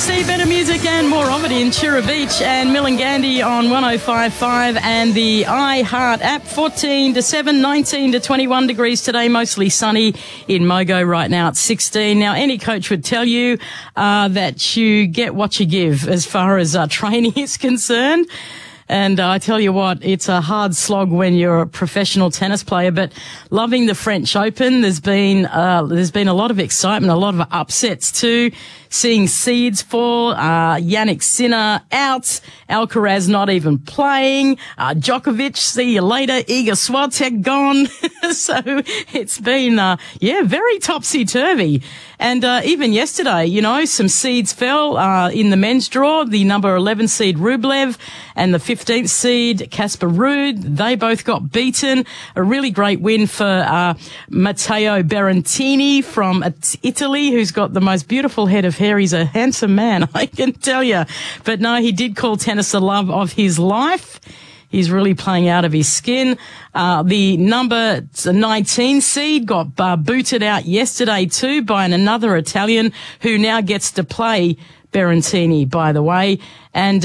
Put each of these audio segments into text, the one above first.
2EC, better music and more of it in Chira Beach and Milangandi on 105.5 and the iHeart app. 14 to 7, 19 to 21 degrees today, mostly sunny in Mogo right now at 16. Now, any coach would tell you that you get what you give as far as training is concerned. And I tell you what, it's a hard slog when you're a professional tennis player, but loving the French Open. There's been a lot of excitement, a lot of upsets too. Seeing seeds fall, Yannick Sinner out, Alcaraz not even playing, Djokovic, see you later, Iga Swiatek gone. So it's been, very topsy-turvy. And even yesterday, some seeds fell in the men's draw. The number 11 seed Rublev and the 15th seed Casper Ruud, they both got beaten. A really great win for Matteo Berrettini from Italy, who's got the most beautiful head of hair. He's a handsome man, I can tell you. But no, he did call tennis the love of his life. He's really playing out of his skin. The number 19 seed got booted out yesterday too by another Italian who now gets to play Berrettini, by the way. And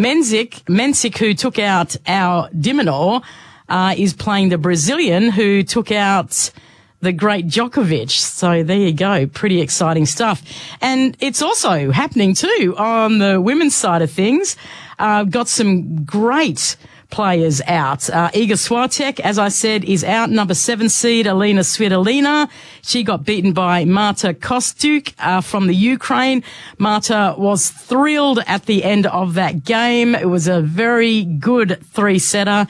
Mensik, who took out our Dimonor, is playing the Brazilian who took out the great Djokovic. So there you go. Pretty exciting stuff. And it's also happening too on the women's side of things. Got some great players out. Iga Swiatek, as I said, is out. Number 7 seed, Alina Svitolina. She got beaten by Marta Kostyuk from the Ukraine. Marta was thrilled at the end of that game. It was a very good 3-setter.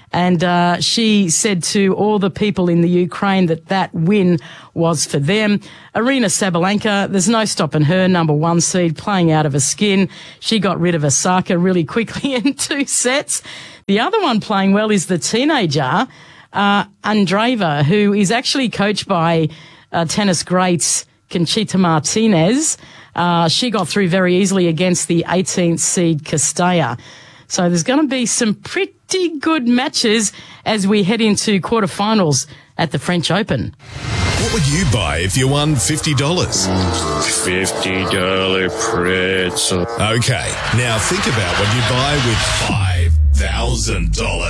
And she said to all the people in the Ukraine that win was for them. Arina Sabalenka, there's no stopping her, number 1 seed, playing out of her skin. She got rid of Osaka really quickly in 2 sets. The other one playing well is the teenager, Andreeva, who is actually coached by tennis greats Conchita Martinez. She got through very easily against the 18th seed Castella. So there's going to be some pretty good matches as we head into quarterfinals at the French Open. What would you buy if you won $50? $50 pretzel. Okay, now think about what you buy with $5,000.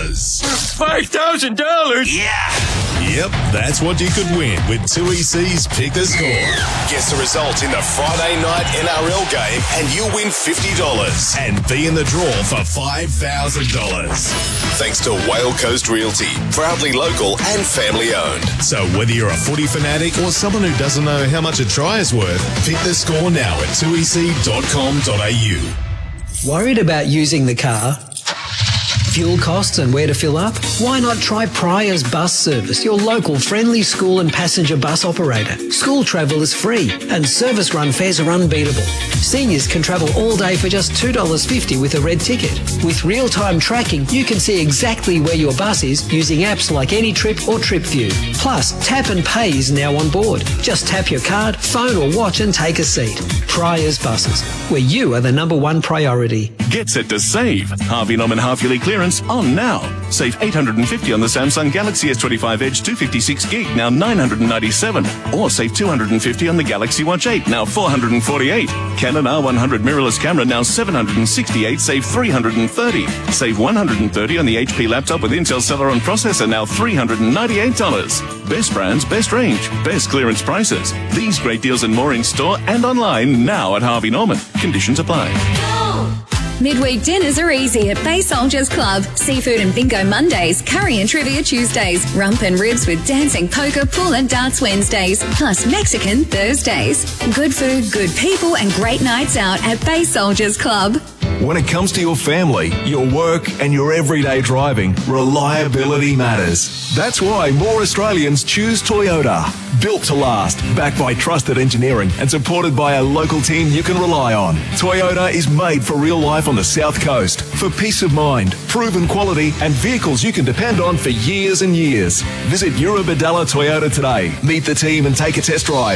$5,000? Yeah! Yep, that's what you could win with 2EC's Pick the Score. Guess the result in the Friday night NRL game and you'll win $50 and be in the draw for $5,000. Thanks to Whale Coast Realty, proudly local and family owned. So whether you're a footy fanatic or someone who doesn't know how much a try is worth, pick the score now at 2ec.com.au. Worried about using the car? Fuel costs and where to fill up? Why not try Pryor's Bus Service, your local friendly school and passenger bus operator? School travel is free and service run fares are unbeatable. Seniors can travel all day for just $2.50 with a red ticket. With real-time tracking, you can see exactly where your bus is using apps like AnyTrip or TripView. Plus, Tap and Pay is now on board. Just tap your card, phone or watch and take a seat. Pryor's Buses, where you are the number 1 priority. Get set to save. Harvey Norman half-yearly clearance on now. Save $850 on the Samsung Galaxy S25 Edge 256 gig, now $997. Or save $250 on the Galaxy Watch 8, now $448. Canon R100 mirrorless camera, now $768, save $330. Save $130 on the HP laptop with Intel Celeron processor, now $398. Best brands, best range, best clearance prices. These great deals and more in store and online now at Harvey Norman. Conditions apply. Midweek dinners are easy at Bay Soldiers Club. Seafood and bingo Mondays, curry and trivia Tuesdays, rump and ribs with dancing, poker, pool and darts Wednesdays, plus Mexican Thursdays. Good food, good people and great nights out at Bay Soldiers Club. When it comes to your family, your work and your everyday driving, reliability matters. That's why more Australians choose Toyota. Built to last, backed by trusted engineering and supported by a local team you can rely on. Toyota is made for real life on the South Coast, for peace of mind, proven quality and vehicles you can depend on for years and years. Visit Eurobadalla Toyota today. Meet the team and take a test drive.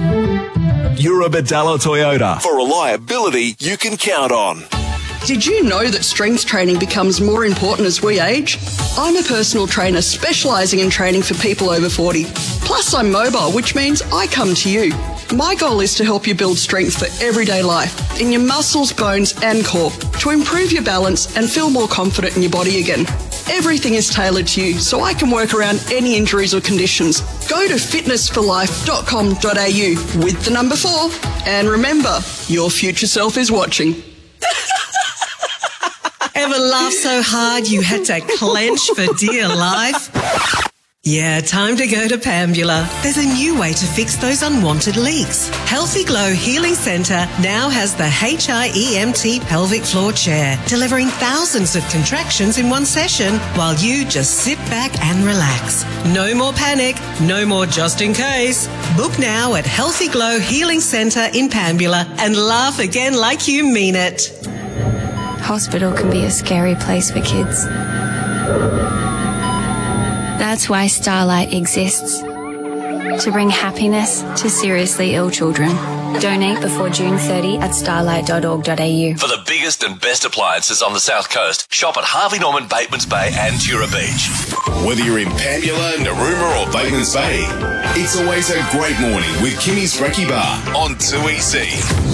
Eurobadalla Toyota, for reliability you can count on. Did you know that strength training becomes more important as we age? I'm a personal trainer specialising in training for people over 40. Plus, I'm mobile, which means I come to you. My goal is to help you build strength for everyday life in your muscles, bones and core to improve your balance and feel more confident in your body again. Everything is tailored to you, so I can work around any injuries or conditions. Go to fitnessforlife.com.au with the number 4. And remember, your future self is watching. Ever laughed so hard you had to clench for dear life? Yeah, time to go to Pambula. There's a new way to fix those unwanted leaks. Healthy Glow Healing Centre now has the HIEMT pelvic floor chair, delivering thousands of contractions in one session while you just sit back and relax. No more panic, no more just in case. Book now at Healthy Glow Healing Centre in Pambula and laugh again like you mean it. Hospital can be a scary place for kids. That's why Starlight exists. To bring happiness to seriously ill children. Donate before June 30 at starlight.org.au. For the biggest and best appliances on the South Coast, shop at Harvey Norman, Batemans Bay and Tura Beach. Whether you're in Pambula, Narooma or Batemans Bay, it's always a great morning with Kimmy's Brekkie Bar on 2EC.